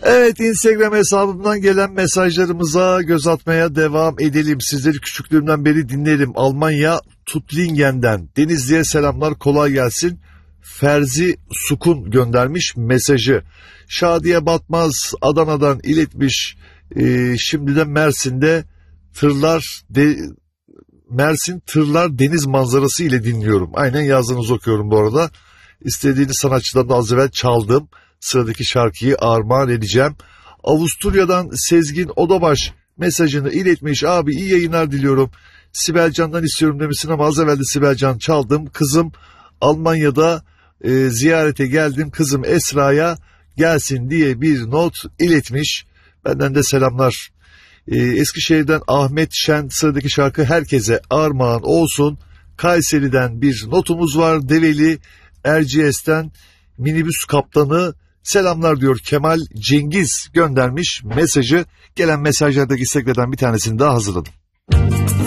Evet, Instagram hesabımdan gelen mesajlarımıza göz atmaya devam edelim. Sizleri küçüklüğümden beri dinlerim. Almanya Tuttlingen'den Denizli'ye selamlar, kolay gelsin. Ferzi Sukun göndermiş mesajı. Şadiye Batmaz Adana'dan iletmiş. Şimdi de Mersin tırlar deniz manzarası ile dinliyorum. Aynen yazdığınızı okuyorum bu arada. İstediğiniz sanatçıdan da az evvel çaldım. Sıradaki şarkıyı armağan edeceğim. Avusturya'dan Sezgin Odabaş mesajını iletmiş. Abi iyi yayınlar diliyorum. Sibel Can'dan istiyorum demişsin ama az evvel de Sibel Can çaldım. Kızım Almanya'da ziyarete geldim. Kızım Esra'ya gelsin diye bir not iletmiş. Benden de selamlar. Eskişehir'den Ahmet Şen, sıradaki şarkı herkese armağan olsun. Kayseri'den bir notumuz var. Develi Erciyes'ten minibüs kaptanı selamlar diyor. Kemal Cengiz göndermiş mesajı. Gelen mesajlardaki isteklerden bir tanesini daha hazırladım.